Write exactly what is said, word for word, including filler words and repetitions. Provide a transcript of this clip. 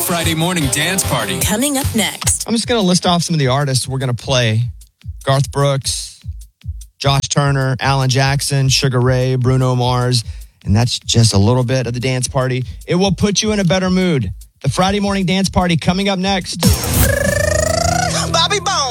Friday morning dance party. Coming up next. I'm just going to list off some of the artists we're going to play. Garth Brooks, Josh Turner, Alan Jackson, Sugar Ray, Bruno Mars. And that's just a little bit of the dance party. It will put you in a better mood. The Friday morning dance party coming up next. Bobby Bone.